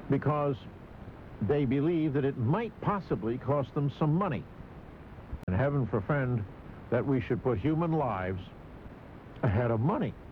because they believe that it might possibly cost them some money. And heaven forfend that we should put human lives ahead of money.